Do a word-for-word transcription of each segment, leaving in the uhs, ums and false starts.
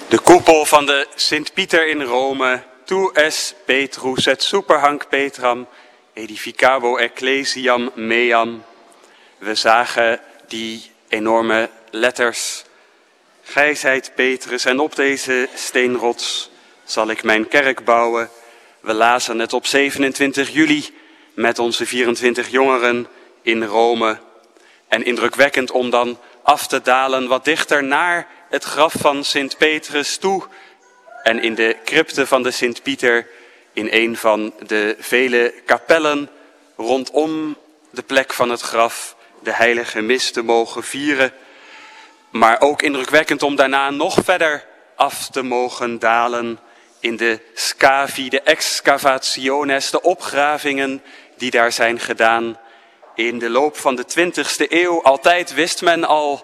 De koepel van de Sint-Pieter in Rome, tu es Petrus et super hanc Petram, edificabo ecclesiam meam. We zagen die enorme letters. Gij zijt Petrus en op deze steenrots zal ik mijn kerk bouwen. We lazen het op zevenentwintig juli met onze vierentwintig jongeren in Rome. En indrukwekkend om dan af te dalen wat dichter naar het graf van Sint Petrus toe. En in de crypte van de Sint-Pieter, in een van de vele kapellen rondom de plek van het graf, de heilige mis te mogen vieren. Maar ook indrukwekkend om daarna nog verder af te mogen dalen in de scavi, de excavationes, de opgravingen die daar zijn gedaan. In de loop van de twintigste eeuw, altijd wist men al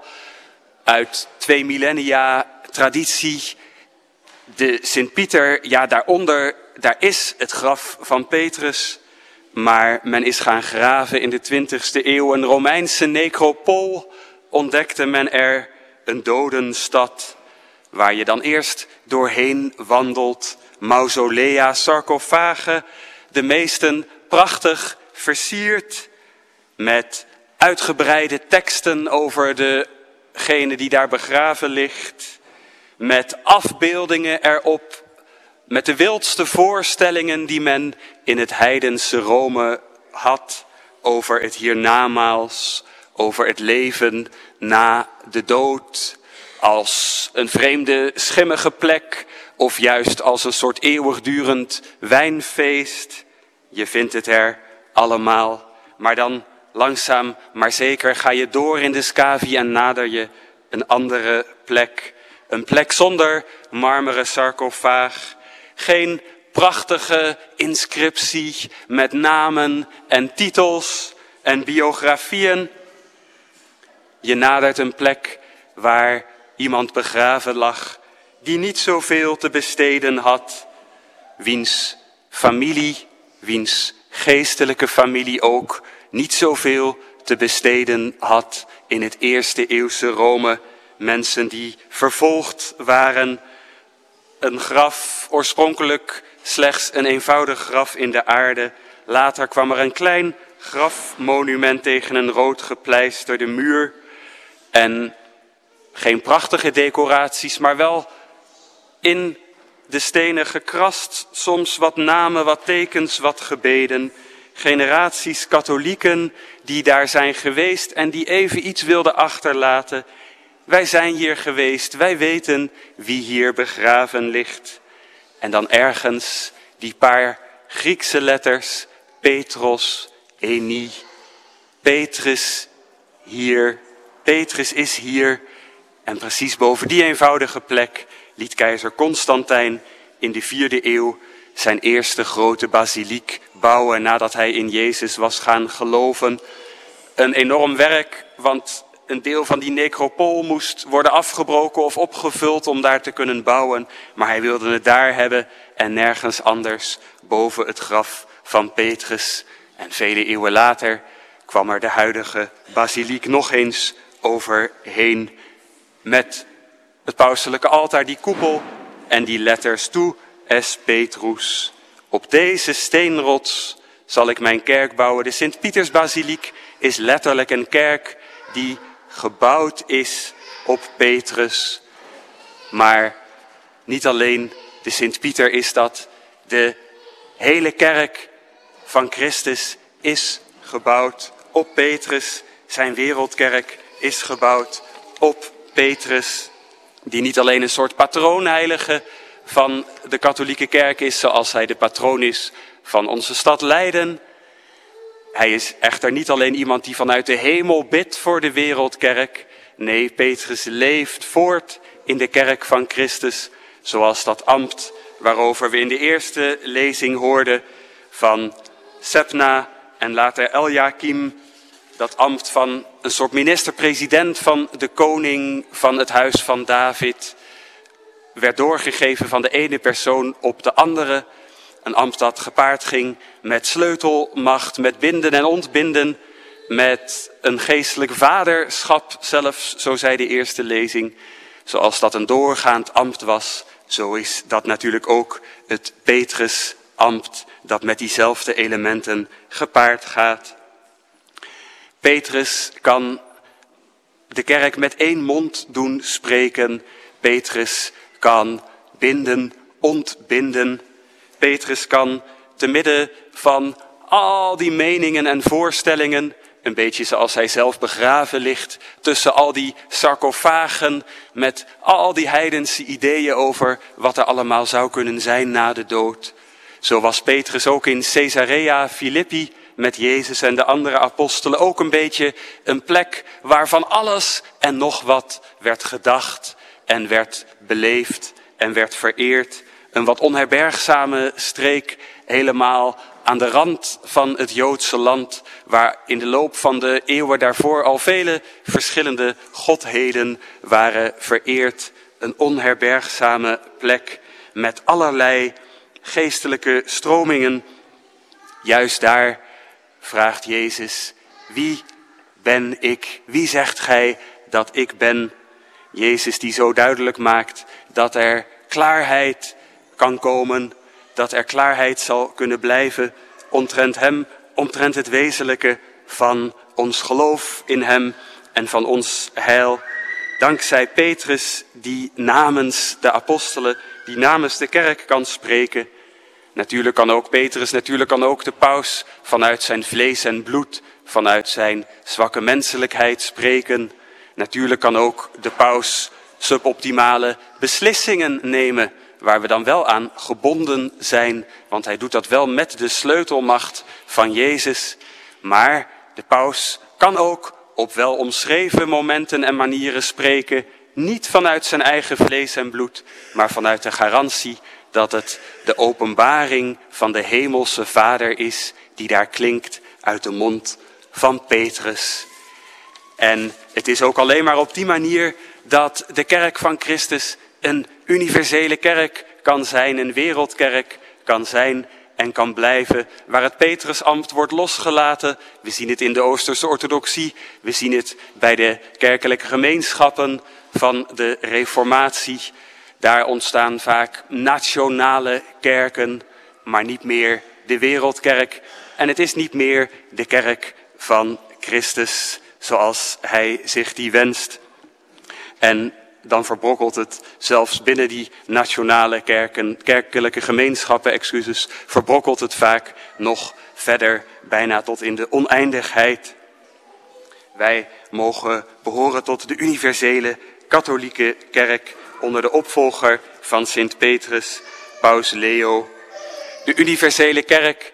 uit twee millennia traditie, de Sint-Pieter, ja daaronder, daar is het graf van Petrus. Maar men is gaan graven in de twintigste eeuw, een Romeinse necropool, ontdekte men er een dodenstad, waar je dan eerst doorheen wandelt. Mausolea, sarcofagen, de meesten prachtig versierd, met uitgebreide teksten over degene die daar begraven ligt, met afbeeldingen erop, met de wildste voorstellingen die men in het heidense Rome had over het hiernamaals, over het leven na de dood, als een vreemde schimmige plek of juist als een soort eeuwigdurend wijnfeest. Je vindt het er allemaal, maar dan langzaam maar zeker ga je door in de scavi en nader je een andere plek. Een plek zonder marmeren sarcofaag, geen prachtige inscriptie met namen en titels en biografieën. Je nadert een plek waar iemand begraven lag die niet zoveel te besteden had, wiens familie, wiens geestelijke familie ook niet zoveel te besteden had in het eerste eeuwse Rome. Mensen die vervolgd waren, een graf, oorspronkelijk slechts een eenvoudig graf in de aarde. Later kwam er een klein grafmonument tegen een rood gepleisterde muur. En geen prachtige decoraties, maar wel in de stenen gekrast, soms wat namen, wat tekens, wat gebeden. Generaties katholieken die daar zijn geweest en die even iets wilden achterlaten. Wij zijn hier geweest, wij weten wie hier begraven ligt. En dan ergens die paar Griekse letters, Petros, Eni, Petrus hier, Petrus is hier. En precies boven die eenvoudige plek liet keizer Constantijn in de vierde eeuw zijn eerste grote basiliek bouwen nadat hij in Jezus was gaan geloven. Een enorm werk, want een deel van die necropool moest worden afgebroken of opgevuld om daar te kunnen bouwen. Maar hij wilde het daar hebben en nergens anders boven het graf van Petrus. En vele eeuwen later kwam er de huidige basiliek nog eens overheen met het pauselijke altaar, die koepel en die letters tu es Petrus. Op deze steenrots zal ik mijn kerk bouwen. De Sint-Pietersbasiliek is letterlijk een kerk die gebouwd is op Petrus. Maar niet alleen de Sint-Pieter is dat. De hele kerk van Christus is gebouwd op Petrus. Zijn wereldkerk is gebouwd op Petrus, die niet alleen een soort patroonheilige van de katholieke kerk is, zoals hij de patroon is van onze stad Leiden. Hij is echter niet alleen iemand die vanuit de hemel bidt voor de wereldkerk. Nee, Petrus leeft voort in de kerk van Christus, zoals dat ambt waarover we in de eerste lezing hoorden van Sebna en later Eliakim. Dat ambt van een soort minister-president van de koning van het huis van David werd doorgegeven van de ene persoon op de andere. Een ambt dat gepaard ging met sleutelmacht, met binden en ontbinden, met een geestelijk vaderschap zelfs, zo zei de eerste lezing. Zoals dat een doorgaand ambt was, zo is dat natuurlijk ook het Petrusambt dat met diezelfde elementen gepaard gaat. Petrus kan de kerk met één mond doen spreken. Petrus kan binden, ontbinden. Petrus kan te midden van al die meningen en voorstellingen, een beetje zoals hij zelf begraven ligt, tussen al die sarcofagen met al die heidense ideeën over wat er allemaal zou kunnen zijn na de dood. Zo was Petrus ook in Caesarea Philippi met Jezus en de andere apostelen ook een beetje een plek waarvan alles en nog wat werd gedacht en werd beleefd en werd vereerd. Een wat onherbergzame streek, helemaal aan de rand van het Joodse land, waar in de loop van de eeuwen daarvoor al vele verschillende godheden waren vereerd. Een onherbergzame plek met allerlei geestelijke stromingen. Juist daar vraagt Jezus, wie ben ik? Wie zegt gij dat ik ben? Jezus die zo duidelijk maakt dat er klaarheid kan komen, dat er klaarheid zal kunnen blijven omtrent hem, omtrent het wezenlijke van ons geloof in hem en van ons heil. Dankzij Petrus die namens de apostelen, die namens de kerk kan spreken. Natuurlijk kan ook Petrus, natuurlijk kan ook de paus vanuit zijn vlees en bloed, vanuit zijn zwakke menselijkheid spreken. Natuurlijk kan ook de paus suboptimale beslissingen nemen, waar we dan wel aan gebonden zijn, want hij doet dat wel met de sleutelmacht van Jezus. Maar de paus kan ook op wel omschreven momenten en manieren spreken, niet vanuit zijn eigen vlees en bloed, maar vanuit de garantie dat het de openbaring van de hemelse Vader is, die daar klinkt uit de mond van Petrus. En het is ook alleen maar op die manier dat de kerk van Christus een universele kerk kan zijn, een wereldkerk kan zijn en kan blijven, waar het Petrusambt wordt losgelaten. We zien het in de Oosterse orthodoxie, we zien het bij de kerkelijke gemeenschappen van de Reformatie. Daar ontstaan vaak nationale kerken, maar niet meer de wereldkerk. En het is niet meer de kerk van Christus, zoals hij zich die wenst. En dan verbrokkelt het zelfs binnen die nationale kerken, kerkelijke gemeenschappen, excuses, verbrokkelt het vaak nog verder, bijna tot in de oneindigheid. Wij mogen behoren tot de universele katholieke kerk onder de opvolger van Sint Petrus, Paus Leo. De universele kerk,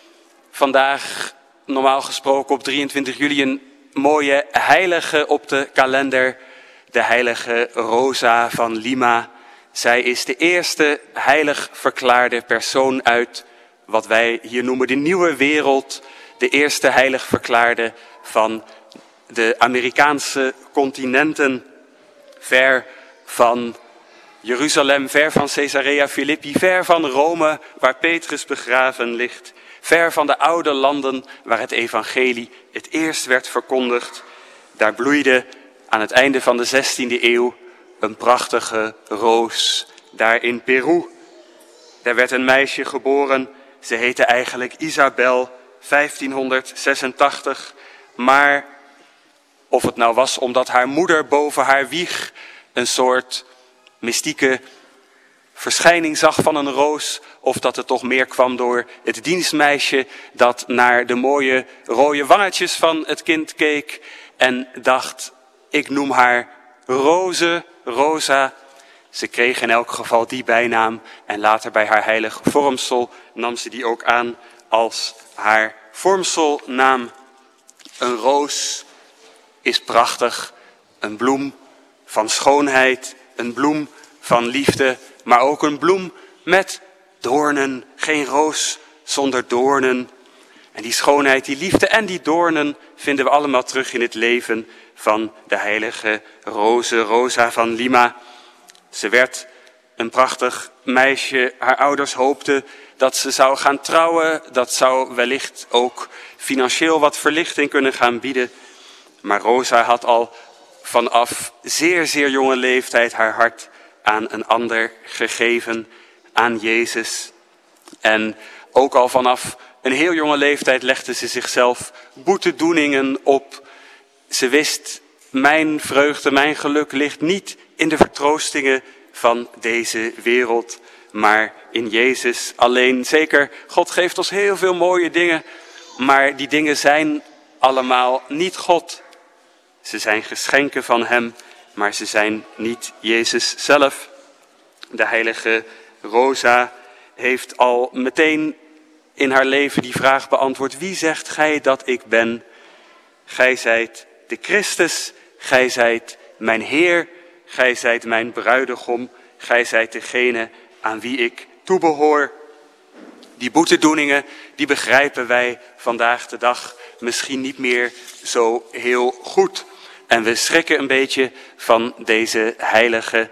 vandaag normaal gesproken op drieëntwintig juli een mooie heilige op de kalender, de heilige Rosa van Lima. Zij is de eerste heilig verklaarde persoon uit wat wij hier noemen de nieuwe wereld. De eerste heilig verklaarde van de Amerikaanse continenten, ver van Jeruzalem, ver van Caesarea Philippi, ver van Rome, waar Petrus begraven ligt. Ver van de oude landen waar het evangelie het eerst werd verkondigd. Daar bloeide aan het einde van de zestiende eeuw een prachtige roos. Daar in Peru, daar werd een meisje geboren. Ze heette eigenlijk Isabel, vijftienhonderdzesentachtig. Maar of het nou was omdat haar moeder boven haar wieg een soort mystieke verschijning zag van een roos, of dat het toch meer kwam door het dienstmeisje dat naar de mooie rode wangetjes van het kind keek en dacht, ik noem haar Roze, Rosa. Ze kreeg in elk geval die bijnaam en later bij haar heilig vormsel nam ze die ook aan als haar vormselnaam. Een roos is prachtig, een bloem van schoonheid, een bloem van liefde, maar ook een bloem met doornen. Geen roos zonder doornen. En die schoonheid, die liefde en die doornen vinden we allemaal terug in het leven van de heilige Roze, Rosa van Lima. Ze werd een prachtig meisje. Haar ouders hoopten dat ze zou gaan trouwen. Dat zou wellicht ook financieel wat verlichting kunnen gaan bieden. Maar Rosa had al vanaf zeer, zeer jonge leeftijd haar hart aan een ander gegeven, aan Jezus. En ook al vanaf een heel jonge leeftijd legde ze zichzelf boetedoeningen op. Ze wist, mijn vreugde, mijn geluk ligt niet in de vertroostingen van deze wereld, maar in Jezus alleen. Zeker, God geeft ons heel veel mooie dingen, maar die dingen zijn allemaal niet God. Ze zijn geschenken van hem, maar ze zijn niet Jezus zelf. De heilige Rosa heeft al meteen in haar leven die vraag beantwoord: wie zegt gij dat ik ben? Gij zijt de Christus, gij zijt mijn Heer, gij zijt mijn bruidegom, gij zijt degene aan wie ik toebehoor. Die boetedoeningen, die begrijpen wij vandaag de dag misschien niet meer zo heel goed. En we schrikken een beetje van deze heilige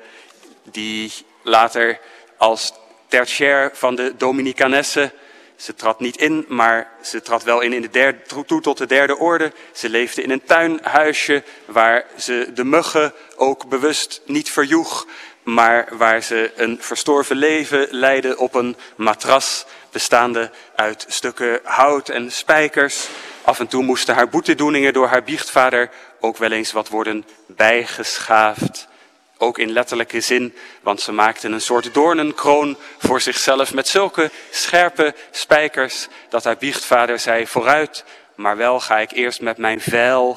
die later als tertiair van de Dominicanessen, ze trad niet in, maar ze trad wel in, in de derde, toe tot de derde orde. Ze leefde in een tuinhuisje waar ze de muggen ook bewust niet verjoeg, maar waar ze een verstorven leven leidde op een matras bestaande uit stukken hout en spijkers. Af en toe moesten haar boetedoeningen door haar biechtvader ook wel eens wat worden bijgeschaafd. Ook in letterlijke zin, want ze maakten een soort doornenkroon voor zichzelf met zulke scherpe spijkers dat haar biechtvader zei: vooruit, maar wel ga ik eerst met mijn vijl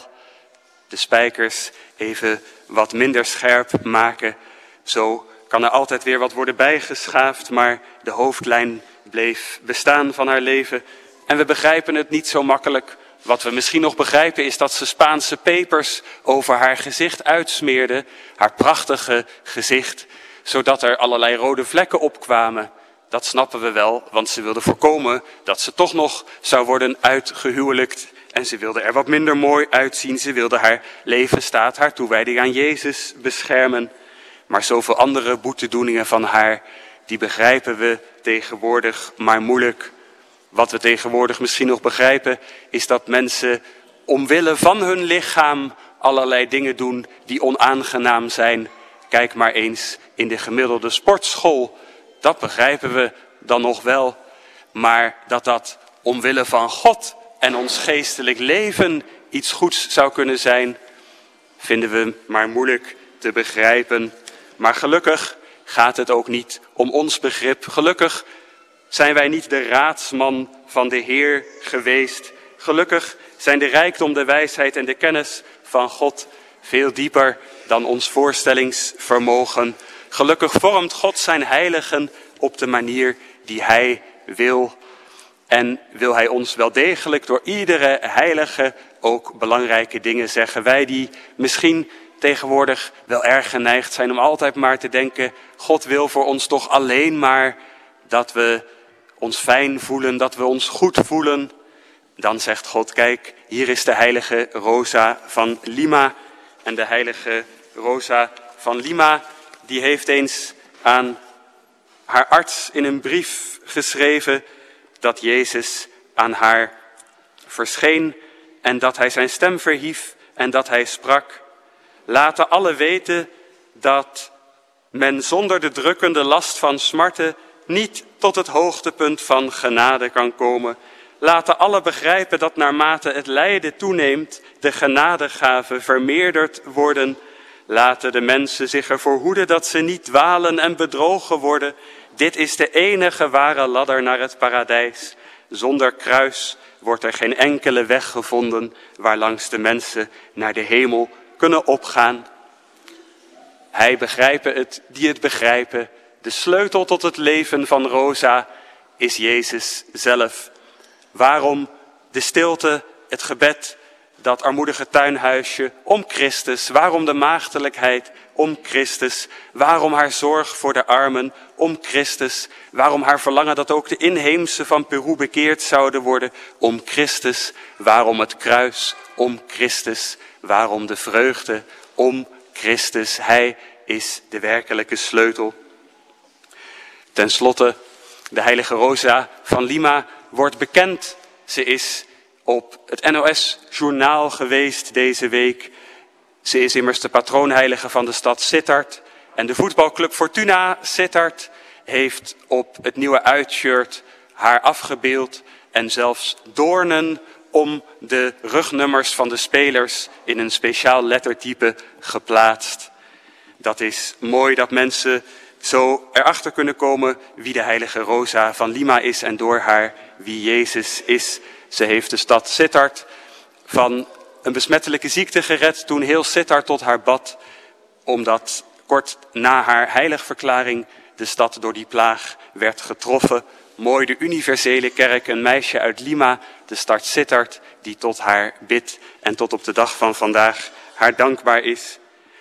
de spijkers even wat minder scherp maken. Zo kan er altijd weer wat worden bijgeschaafd, maar de hoofdlijn bleef bestaan van haar leven. En we begrijpen het niet zo makkelijk. Wat we misschien nog begrijpen is dat ze Spaanse pepers over haar gezicht uitsmeerde, haar prachtige gezicht, zodat er allerlei rode vlekken opkwamen. Dat snappen we wel, want ze wilde voorkomen dat ze toch nog zou worden uitgehuwelijkt. En ze wilde er wat minder mooi uitzien. Ze wilde haar levensstaat, haar toewijding aan Jezus beschermen. Maar zoveel andere boetedoeningen van haar, die begrijpen we tegenwoordig maar moeilijk. Wat we tegenwoordig misschien nog begrijpen, is dat mensen omwille van hun lichaam allerlei dingen doen die onaangenaam zijn. Kijk maar eens in de gemiddelde sportschool. Dat begrijpen we dan nog wel. Maar dat dat omwille van God en ons geestelijk leven iets goeds zou kunnen zijn, vinden we maar moeilijk te begrijpen. Maar gelukkig gaat het ook niet om ons begrip. Gelukkig zijn wij niet de raadsman van de Heer geweest. Gelukkig zijn de rijkdom, de wijsheid en de kennis van God veel dieper dan ons voorstellingsvermogen. Gelukkig vormt God zijn heiligen op de manier die hij wil. En wil hij ons wel degelijk door iedere heilige ook belangrijke dingen zeggen. Wij die misschien tegenwoordig wel erg geneigd zijn om altijd maar te denken: God wil voor ons toch alleen maar dat we ons fijn voelen, dat we ons goed voelen. Dan zegt God: kijk, hier is de heilige Rosa van Lima. En de heilige Rosa van Lima, die heeft eens aan haar arts in een brief geschreven dat Jezus aan haar verscheen en dat hij zijn stem verhief en dat hij sprak: laten alle weten dat men zonder de drukkende last van smarten niet tot het hoogtepunt van genade kan komen. Laten alle begrijpen dat naarmate het lijden toeneemt, de genadegaven vermeerderd worden. Laten de mensen zich ervoor hoeden dat ze niet dwalen en bedrogen worden. Dit is de enige ware ladder naar het paradijs. Zonder kruis wordt er geen enkele weg gevonden waarlangs de mensen naar de hemel kunnen opgaan. Hij begrijpen het, die het begrijpen. De sleutel tot het leven van Rosa is Jezus zelf. Waarom de stilte, het gebed, dat armoedige tuinhuisje om Christus? Waarom de maagdelijkheid om Christus? Waarom haar zorg voor de armen om Christus? Waarom haar verlangen dat ook de inheemse van Peru bekeerd zouden worden om Christus? Waarom het kruis om Christus? Waarom de vreugde om Christus? Hij is de werkelijke sleutel. Ten slotte, de heilige Rosa van Lima wordt bekend. Ze is op het N O S-journaal geweest deze week. Ze is immers de patroonheilige van de stad Sittard. En de voetbalclub Fortuna Sittard heeft op het nieuwe uitshirt haar afgebeeld en zelfs doornen om de rugnummers van de spelers in een speciaal lettertype geplaatst. Dat is mooi dat mensen zo erachter kunnen komen wie de heilige Rosa van Lima is en door haar wie Jezus is. Ze heeft de stad Sittard van een besmettelijke ziekte gered toen heel Sittard tot haar bad, omdat kort na haar heiligverklaring de stad door die plaag werd getroffen. Mooi de universele kerk, een meisje uit Lima, de stad Sittard, die tot haar bidt en tot op de dag van vandaag haar dankbaar is.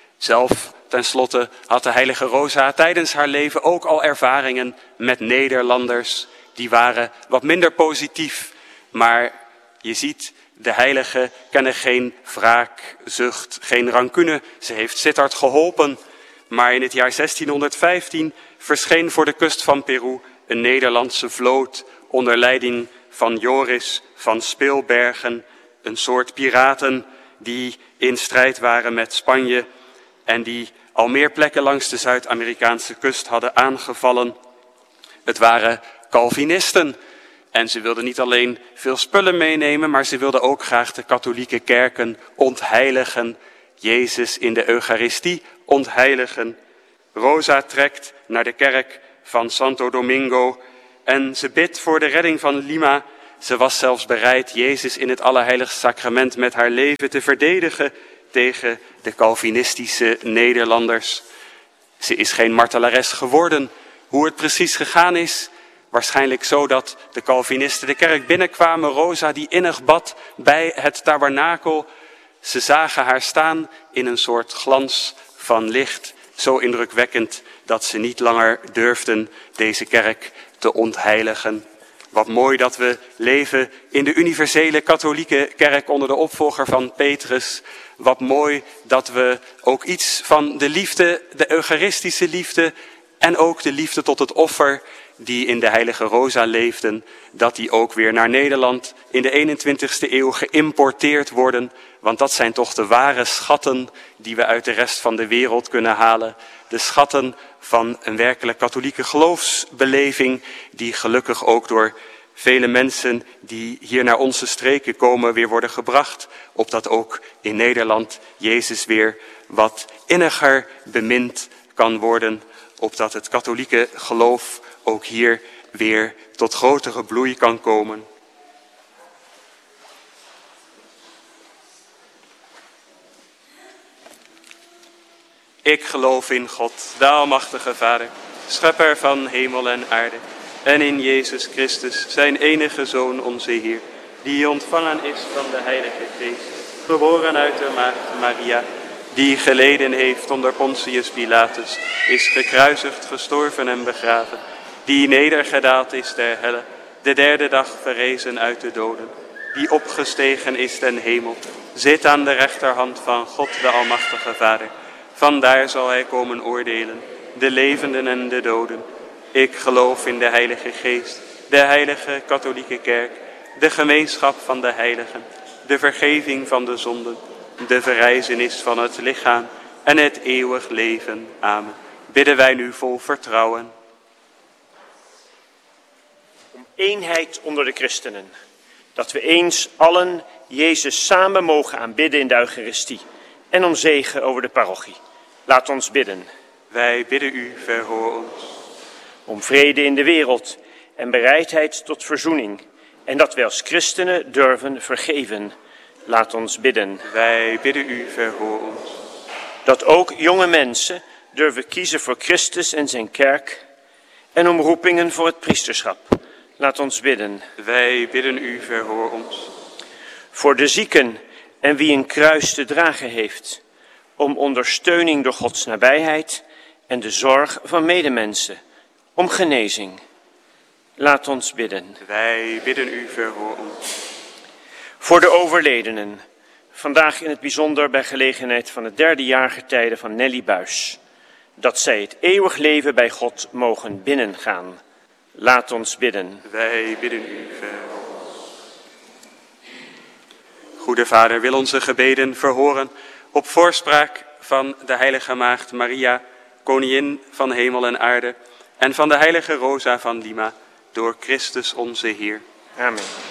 Zelf, tenslotte, had de heilige Rosa tijdens haar leven ook al ervaringen met Nederlanders. Die waren wat minder positief, maar je ziet, de heiligen kennen geen wraakzucht, geen rancune. Ze heeft Sittard geholpen, maar in het jaar zestienhonderdvijftien verscheen voor de kust van Peru een Nederlandse vloot onder leiding van Joris van Speelbergen, een soort piraten die in strijd waren met Spanje en die al meer plekken langs de Zuid-Amerikaanse kust hadden aangevallen. Het waren Calvinisten en ze wilden niet alleen veel spullen meenemen, maar ze wilden ook graag de katholieke kerken ontheiligen, Jezus in de Eucharistie ontheiligen. Rosa trekt naar de kerk van Santo Domingo en ze bidt voor de redding van Lima. Ze was zelfs bereid Jezus in het Allerheiligste Sacrament met haar leven te verdedigen tegen de Calvinistische Nederlanders. Ze is geen martelares geworden. Hoe het precies gegaan is, waarschijnlijk zo dat de Calvinisten de kerk binnenkwamen. Rosa die innig bad bij het tabernakel. Ze zagen haar staan in een soort glans van licht. Zo indrukwekkend dat ze niet langer durfden deze kerk te ontheiligen. Wat mooi dat we leven in de universele katholieke kerk onder de opvolger van Petrus. Wat mooi dat we ook iets van de liefde, de eucharistische liefde en ook de liefde tot het offer die in de heilige Rosa leefden, dat die ook weer naar Nederland in de eenentwintigste eeuw geïmporteerd worden. Want dat zijn toch de ware schatten die we uit de rest van de wereld kunnen halen. De schatten van een werkelijk katholieke geloofsbeleving die gelukkig ook door vele mensen die hier naar onze streken komen weer worden gebracht. Opdat ook in Nederland Jezus weer wat inniger bemind kan worden. Opdat het katholieke geloof ook hier weer tot grotere bloei kan komen. Ik geloof in God, de Almachtige Vader, schepper van hemel en aarde, en in Jezus Christus, zijn enige Zoon, onze Heer, die ontvangen is van de Heilige Geest, geboren uit de Maagd Maria, die geleden heeft onder Pontius Pilatus, is gekruisigd, gestorven en begraven, die nedergedaald is ter helle, de derde dag verrezen uit de doden, die opgestegen is ten hemel, zit aan de rechterhand van God, de Almachtige Vader. Vandaar zal hij komen oordelen, de levenden en de doden. Ik geloof in de Heilige Geest, de heilige katholieke kerk, de gemeenschap van de heiligen, de vergeving van de zonden, de verrijzenis van het lichaam en het eeuwig leven. Amen. Bidden wij nu vol vertrouwen. Om eenheid onder de christenen, dat we eens allen Jezus samen mogen aanbidden in de Eucharistie en om zegen over de parochie. Laat ons bidden. Wij bidden u, verhoor ons. Om vrede in de wereld en bereidheid tot verzoening. En dat wij als christenen durven vergeven. Laat ons bidden. Wij bidden u, verhoor ons. Dat ook jonge mensen durven kiezen voor Christus en zijn kerk. En om roepingen voor het priesterschap. Laat ons bidden. Wij bidden u, verhoor ons. Voor de zieken en wie een kruis te dragen heeft. Om ondersteuning door Gods nabijheid en de zorg van medemensen. Om genezing. Laat ons bidden. Wij bidden u, verhoor ons. Voor de overledenen. Vandaag in het bijzonder bij gelegenheid van het derde jaargetijde van Nelly Buis. Dat zij het eeuwig leven bij God mogen binnengaan. Laat ons bidden. Wij bidden u, verhoor ons. Goede Vader, wil onze gebeden verhoren op voorspraak van de heilige maagd Maria, koningin van hemel en aarde, en van de heilige Rosa van Lima, door Christus onze Heer. Amen.